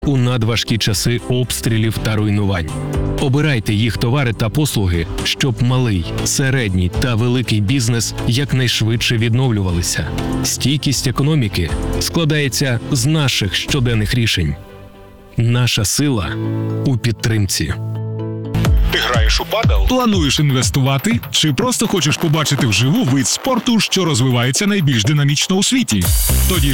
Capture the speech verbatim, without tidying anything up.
у надважкі часи обстрілів та руйнувань. Обирайте їх товари та послуги, щоб малий, середній та великий бізнес якнайшвидше відновлювалися. Стійкість економіки складається з наших щоденних рішень. Наша сила у підтримці. Ти граєш у падел? Плануєш інвестувати? Чи просто хочеш побачити вживу вид спорту, що розвивається найбільш динамічно у світі? Тоді